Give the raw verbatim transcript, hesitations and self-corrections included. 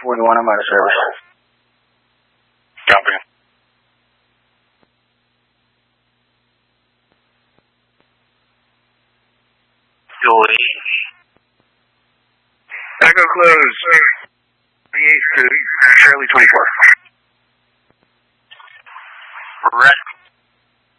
forty-one, I'm out of service. Copy. Julie. Echo close. twenty-eight to Charlie twenty-four. Correct.